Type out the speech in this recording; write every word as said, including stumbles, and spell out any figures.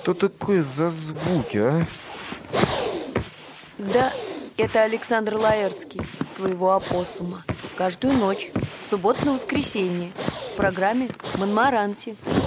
Что такое за звуки, а? Да, это Александр Лаэртский, своего опоссума. Каждую ночь, с субботы на воскресенье, в программе «Монмаранси».